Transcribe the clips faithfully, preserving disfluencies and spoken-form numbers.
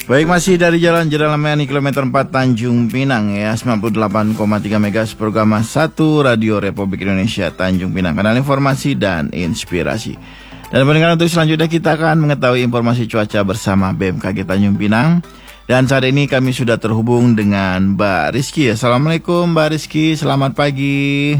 Baik, masih dari Jalan Jenderal Mayani kilometer empat Tanjung Pinang ya, sembilan puluh delapan koma tiga megahertz program satu Radio Republik Indonesia Tanjung Pinang, kanal informasi dan inspirasi. Dan pendengar, untuk selanjutnya kita akan mengetahui informasi cuaca bersama B M K G Tanjung Pinang. Dan saat ini kami sudah terhubung dengan Mbak Rizky. Assalamualaikum Mbak Rizky, selamat pagi.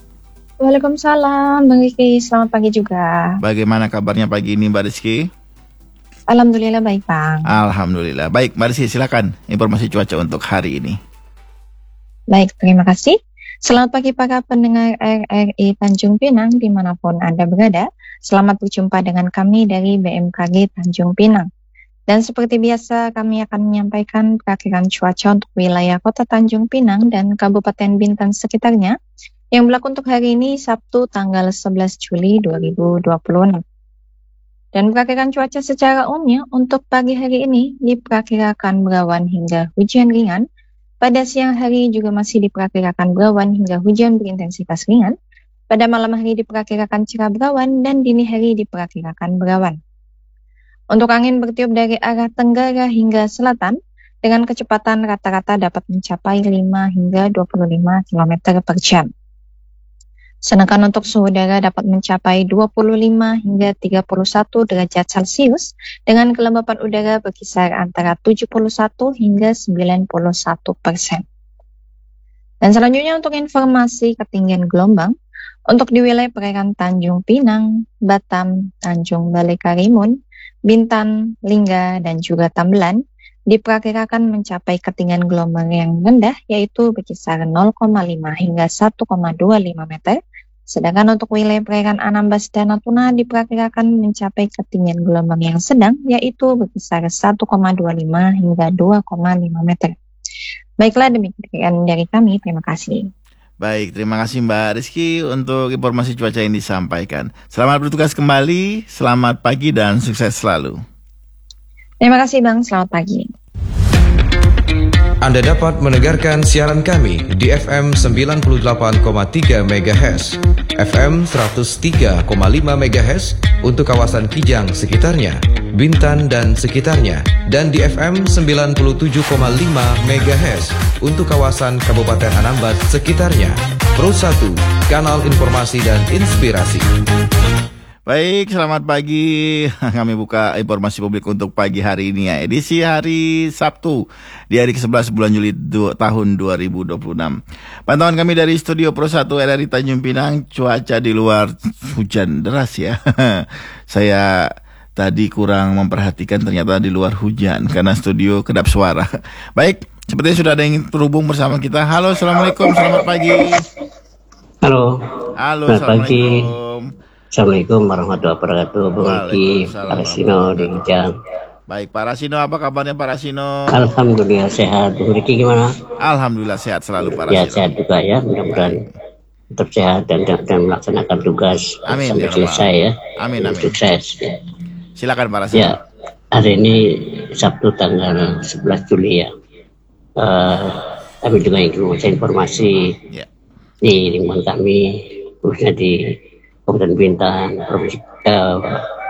Waalaikumsalam Bang Rizky, selamat pagi juga. Bagaimana kabarnya pagi ini Mbak Rizky? Alhamdulillah baik Bang. Alhamdulillah baik. Mbak Rizky, silakan informasi cuaca untuk hari ini. Baik, terima kasih. Selamat pagi para pendengar R R I Tanjung Pinang dimanapun Anda berada. Selamat berjumpa dengan kami dari B M K G Tanjung Pinang. Dan seperti biasa kami akan menyampaikan perakiran cuaca untuk wilayah Kota Tanjung Pinang dan Kabupaten Bintan sekitarnya yang berlaku untuk hari ini Sabtu tanggal sebelas Juli dua ribu dua puluh enam. Dan perakiran cuaca secara umumnya untuk pagi hari ini diperkirakan berawan hingga hujan ringan. Pada siang hari juga masih diperkirakan berawan hingga hujan berintensitas ringan. Pada malam hari diperkirakan cerah berawan dan dini hari diperkirakan berawan. Untuk angin bertiup dari arah tenggara hingga selatan dengan kecepatan rata-rata dapat mencapai lima hingga dua puluh lima kilometer per jam. Sedangkan untuk suhu udara dapat mencapai dua puluh lima hingga tiga puluh satu derajat Celcius dengan kelembapan udara berkisar antara tujuh puluh satu hingga sembilan puluh satu persen. Dan selanjutnya untuk informasi ketinggian gelombang, untuk di wilayah perairan Tanjung Pinang, Batam, Tanjung Balai Karimun, Bintan, Lingga, dan juga Tambelan diperkirakan mencapai ketinggian gelombang yang rendah yaitu berkisar nol koma lima hingga satu koma dua lima meter. Sedangkan untuk wilayah perairan Anambas dan Natuna diperkirakan mencapai ketinggian gelombang yang sedang yaitu berkisar satu koma dua lima hingga dua koma lima meter. Baiklah, demikian dari kami. Terima kasih. Baik, terima kasih Mbak Rizky untuk informasi cuaca yang disampaikan. Selamat bertugas kembali, selamat pagi dan sukses selalu. Terima kasih Bang, selamat pagi. Anda dapat mendengarkan siaran kami di F M sembilan puluh delapan koma tiga megahertz, F M seratus tiga koma lima megahertz untuk kawasan Kijang sekitarnya, Bintan dan sekitarnya, dan di F M sembilan puluh tujuh koma lima megahertz untuk kawasan Kabupaten Anambas sekitarnya. Pro satu, kanal informasi dan inspirasi. Baik, selamat pagi. Kami buka informasi publik untuk pagi hari ini ya. Edisi hari Sabtu di hari ke sebelas bulan Juli du- tahun dua ribu dua puluh enam. Pantauan kami dari Studio Pro satu R R I Tanjung Pinang, cuaca di luar hujan deras ya. Saya tadi kurang memperhatikan, ternyata di luar hujan karena studio kedap suara. Baik, sepertinya sudah ada yang terhubung bersama kita. Halo, Assalamualaikum, selamat pagi. Halo. Halo, selamat pagi. Assalamualaikum. Assalamualaikum warahmatullahi wabarakatuh. Bang Riki, Pak Rasino di Kijang. Baik, Pak Rasino, apa kabarnya Pak Rasino? Alhamdulillah sehat. Bang Riki gimana? Alhamdulillah sehat selalu Pak Rasino. Ya, sehat juga ya. Mudah-mudahan tetap sehat dan, dan, dan melaksanakan tugas amin, sampai ya selesai ya. Amin, amin. Sukses. Ya. Silakan Pak Rasino. Ya, hari ini Sabtu tanggal sebelas Juli ya. Uh, kami juga ingin memberikan informasi ya. Di lingkungan kami, khususnya di Kabupaten Bintan, Provinsi uh,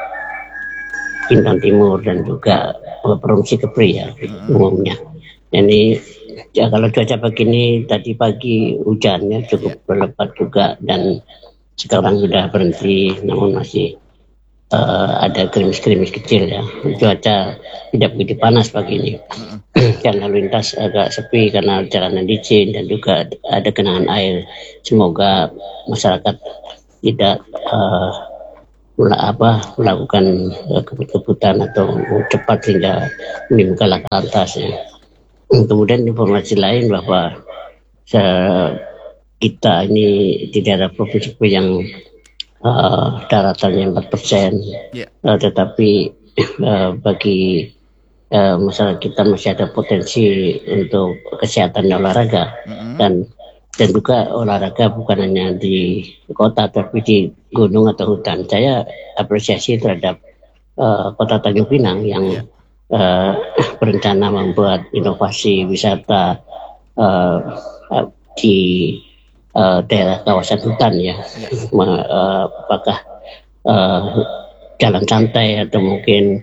Bintan Timur dan juga uh, Provinsi Kepri ya hmm. umumnya. Ini ya, kalau cuaca begini tadi pagi hujannya cukup yeah. berlebat juga dan sekarang sudah berhenti, namun masih uh, ada gerimis-gerimis kecil ya. Cuaca tidak begitu panas pagi ini. Hmm. Dan lalu lintas agak sepi karena jalanan licin dan juga ada genangan air. Semoga masyarakat tidak uh, apa, melakukan uh, kebut-kebutan atau cepat sehingga menimbulkan laka lantas ya. Kemudian informasi lain bahwa uh, kita ini di daerah provinsi yang uh, daratannya empat persen yeah. uh, tetapi uh, bagi uh, masyarakat kita masih ada potensi untuk kesehatan dan olahraga mm-hmm. dan Dan juga olahraga bukan hanya di kota tapi di gunung atau hutan. Saya apresiasi terhadap uh, Kota Tanjung Pinang yang uh, berencana membuat inovasi wisata uh, di uh, daerah kawasan hutan ya. Uh, apakah uh, jalan santai atau mungkin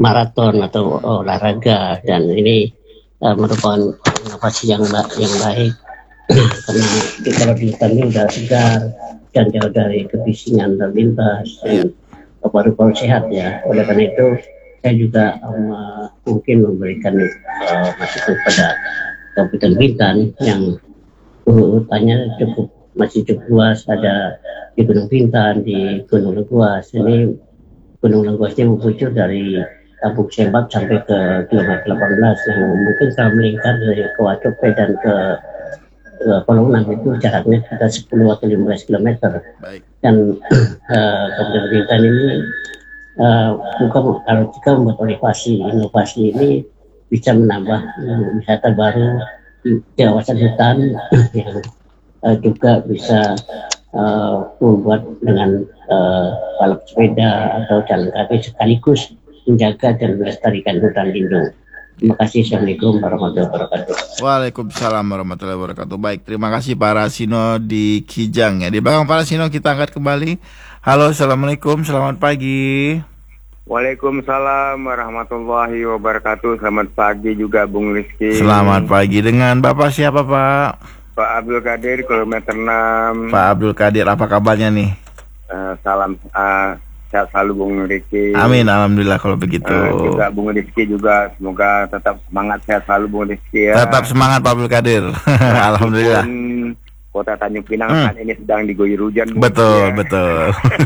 maraton atau olahraga, dan ini uh, merupakan inovasi yang yang baik karena kalau di hutan ini udah segar dan jauh dari kebisingan lalu lintas dan paru-paru sehat ya. Oleh karena itu saya juga um, mungkin memberikan uh, masukan kepada Kabupaten Bintan yang hutannya cukup masih cukup luas, ada di Gunung Bintan, di Gunung Lengkuas. Ini Gunung Lengkuasnya mengucur dari Kampung Sembak sampai ke kilometer delapan belas yang mungkin kalau melingkar dari Kewacope dan ke Pulau Enam itu jaraknya sekitar sepuluh atau lima belas kilometer. Baik. Dan uh, Kabupaten Bintan ini uh, bukan kalau kita membuat inovasi, inovasi ini bisa menambah uh, wisata baru di kawasan hutan yang uh, juga bisa uh, membuat dengan uh, balap sepeda atau jalan kaki sekaligus menjaga dan melestarikan hutan lindung. Terima kasih. Assalamualaikum warahmatullahi wabarakatuh. Waalaikumsalam warahmatullahi wabarakatuh. Baik, terima kasih Pak Rasino di Kijang ya. Di belakang Pak Rasino kita angkat kembali. Halo, assalamualaikum, selamat pagi. Waalaikumsalam warahmatullahi wabarakatuh. Selamat pagi juga Bung Rizky. Selamat pagi, dengan Bapak siapa Pak? Pak Abdul Qadir, kilometer enam. Pak Abdul Qadir, apa kabarnya nih? Uh, salam uh, sehat selalu Bung Rizky. Amin, alhamdulillah kalau begitu. Uh, juga Bung Rizky juga semoga tetap semangat, sehat selalu Bung Rizky ya. Tetap semangat Pak Abdul Qadir. Alhamdulillah. Kota Tanjung Pinang hmm. kan ini sedang diguyur hujan. Betul, ya. betul.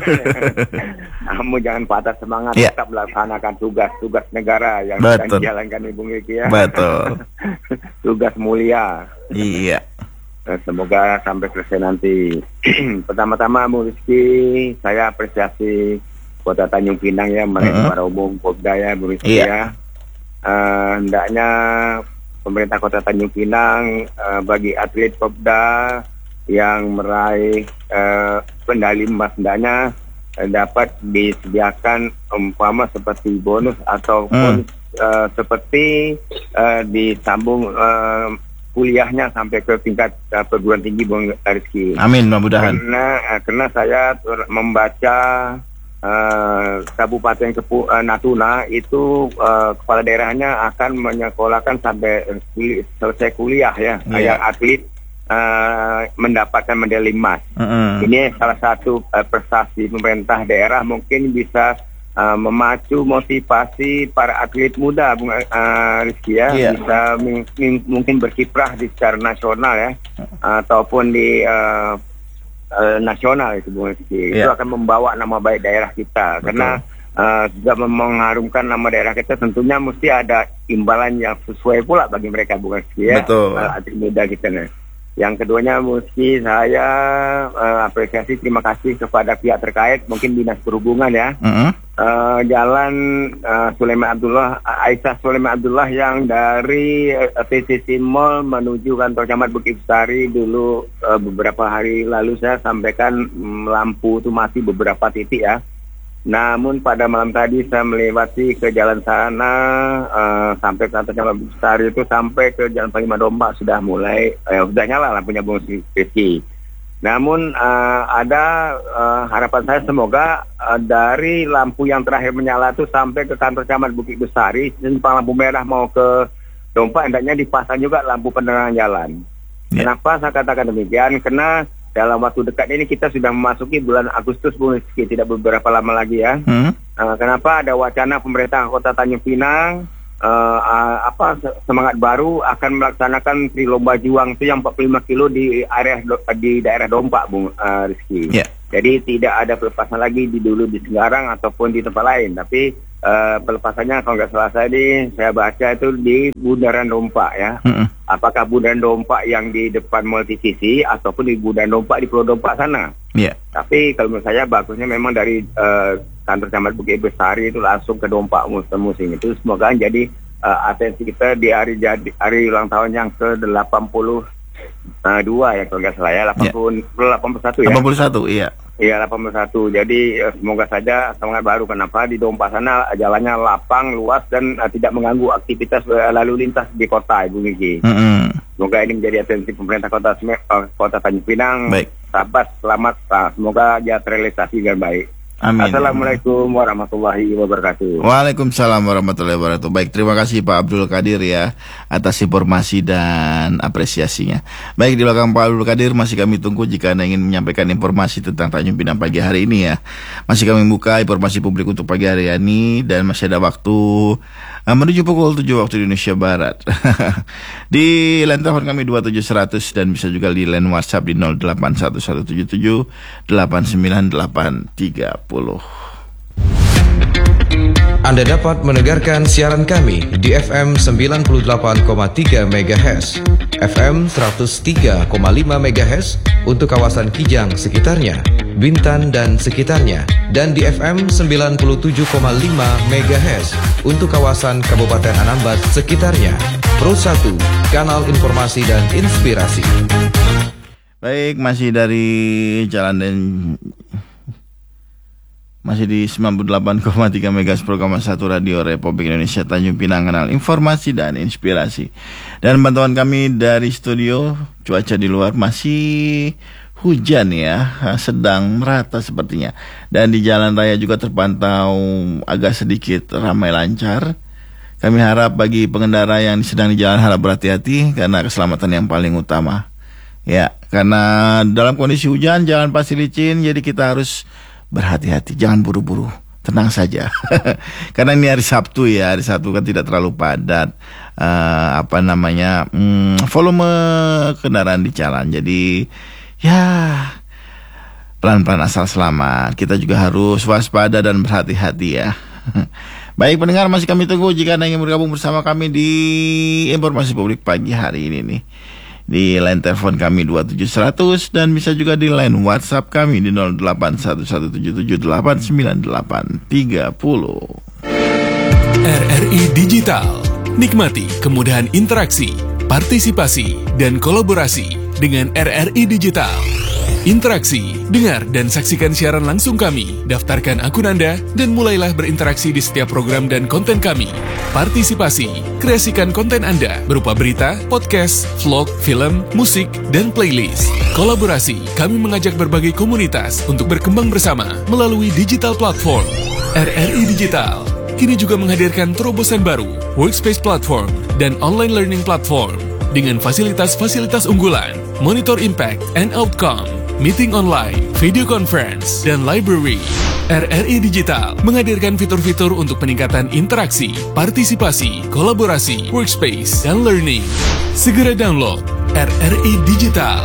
Kamu jangan patah semangat, ya. Tetap melaksanakan tugas-tugas negara yang betul. sedang dijalankan Bung Rizky ya. Betul. Tugas mulia. Iya. Semoga sampai selesai nanti. Pertama-tama Bung Rizky, saya apresiasi Kota Tanjung Pinang ya, mereka uh-huh. para umum Popda ya, Bung Rizky yeah. ya. Uh, hendaknya pemerintah Kota Tanjung Pinang uh, bagi atlet Popda yang meraih uh, medali emas, hendaknya uh, dapat disediakan umpama seperti bonus ataupun uh. Uh, seperti uh, disambung uh, kuliahnya sampai ke tingkat uh, perguruan tinggi Bung Rizky. Amin, mudah-mudahan. Karena uh, karena saya membaca uh, Kabupaten Kepu, uh, Natuna itu uh, kepala daerahnya akan menyekolahkan sampai kul- selesai kuliah ya, yeah. yang atlet uh, mendapatkan medali emas. Uh-uh. Ini salah satu uh, prestasi pemerintah daerah, mungkin bisa Uh, memacu motivasi para atlet muda Bung uh, Rizky ya, yeah. bisa m- m- mungkin berkiprah di secara nasional ya, uh, ataupun di uh, uh, nasional itu Bung Rizky. Yeah. Itu akan membawa nama baik daerah kita. Betul. Karena uh, juga mengharumkan nama daerah kita, tentunya mesti ada imbalan yang sesuai pula bagi mereka Bung Rizky ya, uh, atlet muda kita nih. Yang keduanya mesti saya uh, apresiasi, terima kasih kepada pihak terkait, mungkin Dinas Perhubungan ya. Uh-huh. Uh, jalan uh, Sulaiman Abdullah, Aisyah Sulaiman Abdullah yang dari uh, P C C Mall menuju kantor camat Bukit Bestari dulu uh, beberapa hari lalu saya sampaikan um, lampu itu masih beberapa titik ya. Namun pada malam tadi saya melewati ke jalan sana uh, sampai ke kantor camat Bukit Bestari itu sampai ke Jalan Panglima Domba sudah mulai uh, sudah nyala lampunya Bung Rizky. Namun uh, ada uh, harapan saya semoga uh, dari lampu yang terakhir menyala itu sampai ke kantor camat Bukit Bestari, simpang lampu merah mau ke Dompa, hendaknya dipasang juga lampu penerangan jalan. Yeah. Kenapa saya katakan demikian? Karena dalam waktu dekat ini kita sudah memasuki bulan Agustus, Bung Rizky, tidak beberapa lama lagi ya. Hmm. Uh, kenapa ada wacana pemerintah Kota Tanjung Pinang Uh, uh, apa semangat baru akan melaksanakan Tri Lomba Juang itu yang empat puluh lima kilo di area di daerah Dompak Bung uh, Rizky. Yeah. Jadi tidak ada pelepasan lagi di dulu di Segarang ataupun di tempat lain, tapi uh, pelepasannya kalau nggak salah saya di saya baca itu di Bundaran Dompak ya. Mm-hmm. Apakah Bundaran Dompak yang di depan multisisi ataupun di Bundaran Dompak di Pulau Dompak sana? Yeah. Tapi kalau menurut saya bagusnya memang dari uh, kantor camat Bukit Bestari itu langsung ke Dompak musim-musim itu. Semoga jadi uh, atensi kita di hari jadi hari ulang tahun yang ke delapan puluh dua ya kalau nggak salah ya, delapan puluh, yeah. delapan puluh satu ya. delapan puluh satu iya. Iya delapan puluh satu. Jadi uh, semoga saja semangat baru. Kenapa di Dompak sana jalannya lapang, luas dan uh, tidak mengganggu aktivitas uh, lalu lintas di kota Ibu Miki. Mm-hmm. Semoga ini menjadi atensi pemerintah Kota uh, Kota Tanjung Pinang. Baik. Sabar, selamat, uh, semoga dia terrealisasi dengan baik. Amin. Assalamualaikum warahmatullahi wabarakatuh. Waalaikumsalam warahmatullahi wabarakatuh. Baik, terima kasih Pak Abdul Qadir ya atas informasi dan apresiasinya. Baik, di belakang Pak Abdul Qadir masih kami tunggu jika Anda ingin menyampaikan informasi tentang Tanjung Pinang pagi hari ini ya. Masih kami buka informasi publik untuk pagi hari ini dan masih ada waktu uh, menuju pukul tujuh waktu Indonesia Barat. Di line telepon kami dua tujuh seratus dan bisa juga di line WhatsApp di nol delapan satu satu tujuh tujuh delapan sembilan delapan tiga nol. Anda dapat mendengarkan siaran kami di F M sembilan puluh delapan koma tiga MHz, F M seratus tiga koma lima MHz untuk kawasan Kijang sekitarnya, Bintan dan sekitarnya, dan di F M sembilan puluh tujuh koma lima MHz untuk kawasan Kabupaten Anambas sekitarnya. Pro satu, kanal informasi dan inspirasi. Baik, masih dari Jalan dan masih di sembilan puluh delapan koma tiga MHz program satu Radio Republik Indonesia Tanjung Pinang, kanal informasi dan inspirasi. Dan bantuan kami dari studio, cuaca di luar masih hujan ya, sedang merata sepertinya. Dan di jalan raya juga terpantau agak sedikit ramai lancar. Kami harap bagi pengendara yang sedang di jalan harap berhati-hati karena keselamatan yang paling utama. Ya, karena dalam kondisi hujan jalan pasti licin, jadi kita harus berhati-hati, jangan buru-buru, tenang saja. Karena ini hari Sabtu ya, hari Sabtu kan tidak terlalu padat uh, apa namanya hmm, volume kendaraan di jalan. Jadi ya pelan-pelan asal selamat. Kita juga harus waspada dan berhati-hati ya. Baik pendengar, masih kami tunggu jika Anda ingin bergabung bersama kami di informasi publik pagi hari ini nih. Di line telepon kami dua tujuh seratus dan bisa juga di line WhatsApp kami di nol delapan satu satu tujuh tujuh delapan sembilan delapan tiga nol. R R I Digital. Nikmati kemudahan interaksi, partisipasi, dan kolaborasi dengan R R I Digital. Interaksi, dengar dan saksikan siaran langsung kami, daftarkan akun Anda, dan mulailah berinteraksi di setiap program dan konten kami. Partisipasi, kreasikan konten Anda berupa berita, podcast, vlog, film, musik, dan playlist. Kolaborasi, kami mengajak berbagai komunitas untuk berkembang bersama melalui digital platform. R R I Digital kini juga menghadirkan terobosan baru, workspace platform, dan online learning platform dengan fasilitas-fasilitas unggulan, monitor impact and outcome, meeting online, video conference, dan library. R R I Digital menghadirkan fitur-fitur untuk peningkatan interaksi, partisipasi, kolaborasi, workspace, dan learning. Segera download R R I Digital.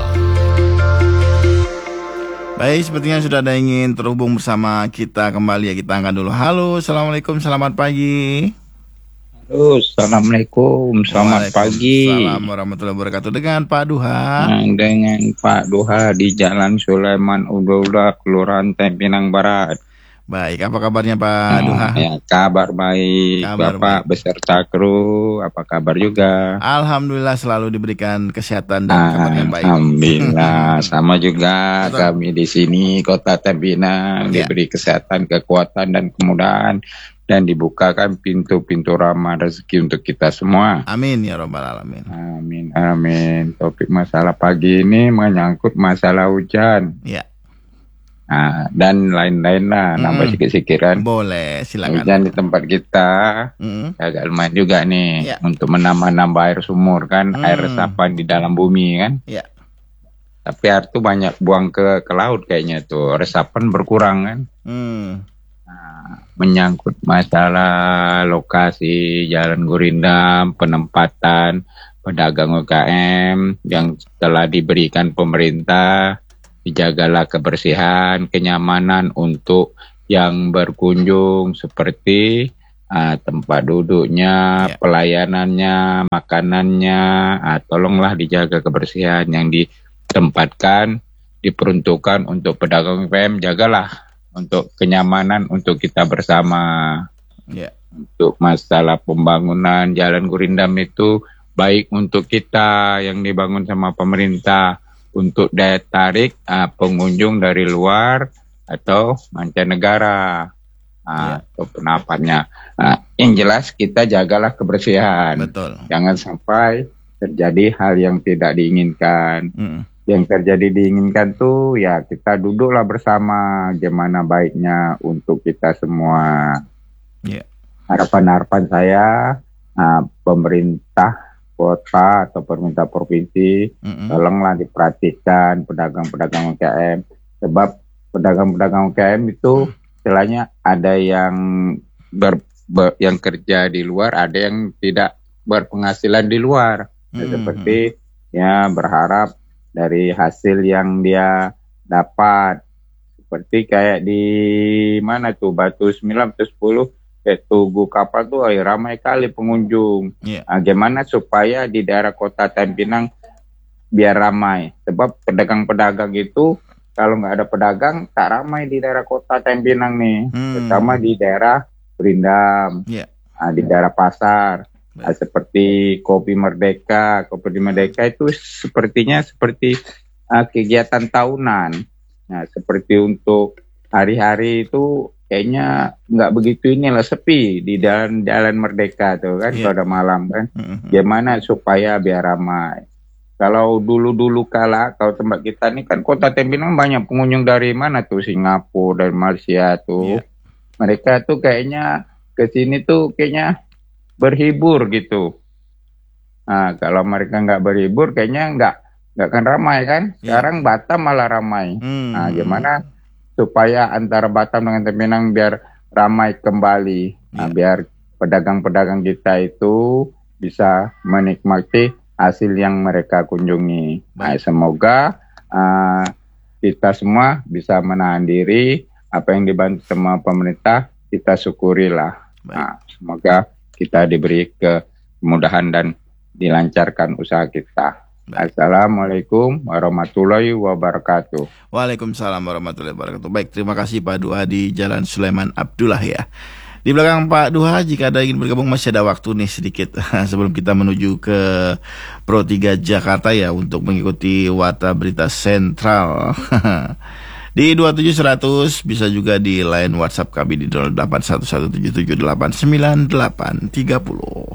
Baik, sepertinya sudah ada yang ingin terhubung bersama kita kembali ya. Kita angkat dulu. Halo, Assalamualaikum, selamat pagi. Halo, Assalamualaikum, selamat pagi. Assalamualaikum warahmatullahi wabarakatuh. Dengan Pak Duha. Nah, dengan Pak Duha di Jalan Sulaiman Udola, Kelurahan Pinang Barat. Baik, apa kabarnya Pak nah, Duha? Ya, kabar baik, kabar Bapak baik. Beserta kru, apa kabar juga? Alhamdulillah selalu diberikan kesehatan dan nah, kabar yang baik. Alhamdulillah, sama juga Betul. Kami di sini Kota Pinang ya. Diberi kesehatan, kekuatan dan kemudahan. Dan dibukakan pintu-pintu rahmat rezeki untuk kita semua. Amin ya rabbal alamin. Amin amin. Topik masalah pagi ini menyangkut masalah hujan. Ya. Nah, dan lain-lain lah. Mm-hmm. Nambah sikit-sikit kan. Boleh, silakan. Hujan di tempat kita mm-hmm. agak lumayan juga nih ya. Untuk menambah-nambah air sumur kan, mm. air resapan di dalam bumi kan. Ya. Tapi air tuh banyak buang ke ke laut kayaknya tuh. Resapan berkurang kan. Mm. Menyangkut masalah lokasi Jalan Gurindam, penempatan pedagang U K M yang telah diberikan pemerintah, dijagalah kebersihan, kenyamanan untuk yang berkunjung seperti uh, tempat duduknya, yeah. pelayanannya, makanannya, uh, tolonglah dijaga kebersihan yang ditempatkan, diperuntukkan untuk pedagang U K M, jagalah untuk kenyamanan untuk kita bersama. Yeah. Untuk masalah pembangunan Jalan Gurindam itu baik untuk kita yang dibangun sama pemerintah untuk daya tarik uh, pengunjung dari luar atau mancanegara uh, yeah. atau penaparnya. Uh, yang jelas kita jagalah kebersihan. Betul. Jangan sampai terjadi hal yang tidak diinginkan. Mm. yang terjadi diinginkan tuh ya kita duduklah bersama gimana baiknya untuk kita semua. Yeah. Harapan-harapan saya uh, pemerintah kota atau pemerintah provinsi mm-hmm. tolonglah diperhatikan pedagang-pedagang U K M, sebab pedagang-pedagang U K M itu istilahnya ada yang ber, ber, yang kerja di luar, ada yang tidak berpenghasilan di luar. Mm-hmm. Seperti ya berharap dari hasil yang dia dapat, seperti kayak di mana tuh Batu sembilan, Batu sepuluh, kayak Tugu Kapal tuh ay, ramai kali pengunjung. Yeah. Nah, gimana supaya di daerah kota Tanjung biar ramai, sebab pedagang-pedagang itu kalau nggak ada pedagang tak ramai di daerah kota Tanjung nih, hmm. terutama di daerah Berindam, yeah. nah, di daerah pasar. Nah, seperti Kopi Merdeka, Kopi Merdeka itu sepertinya seperti uh, kegiatan tahunan. Nah, seperti untuk hari-hari itu kayaknya nggak begitu inilah, sepi di jalan jalan Merdeka tuh kan, yeah. pada malam kan. Mm-hmm. Gimana supaya biar ramai. Kalau dulu-dulu kala, kalau tempat kita ini kan kota Tanjung banyak pengunjung dari mana tuh, Singapura, dari Malaysia tuh. Yeah. Mereka tuh kayaknya ke sini tuh kayaknya berhibur gitu. Nah, kalau mereka nggak berhibur, kayaknya nggak nggak akan ramai kan. Sekarang yeah. Batam malah ramai. Hmm. Nah, gimana supaya antara Batam dengan Tanjung biar ramai kembali. Nah, yeah. biar pedagang-pedagang kita itu bisa menikmati hasil yang mereka kunjungi. Nah, semoga uh, kita semua bisa menahan diri. Apa yang dibantu sama pemerintah, kita syukurilah. Nah, semoga kita diberi kemudahan dan dilancarkan usaha kita. Baik. Assalamualaikum warahmatullahi wabarakatuh. Waalaikumsalam warahmatullahi wabarakatuh. Baik, terima kasih Pak Duha di Jalan Sulaiman Abdullah ya. Di belakang Pak Duha, jika ada ingin bergabung masih ada waktu nih sedikit sebelum kita menuju ke Pro tiga Jakarta ya untuk mengikuti Warta Berita Sentral. Di dua tujuh seratus, bisa juga di line WhatsApp kami di nol delapan satu satu tujuh tujuh delapan sembilan delapan tiga nol.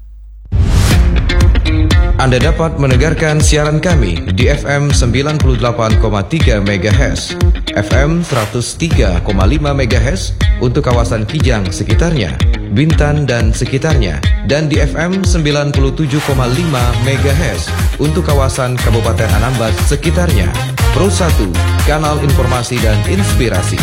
Anda dapat mendengarkan siaran kami di F M sembilan puluh delapan koma tiga MHz, F M seratus tiga koma lima MHz untuk kawasan Kijang sekitarnya, Bintan dan sekitarnya, dan di F M sembilan puluh tujuh koma lima MHz untuk kawasan Kabupaten Anambas sekitarnya. Pro satu, kanal informasi dan inspirasi.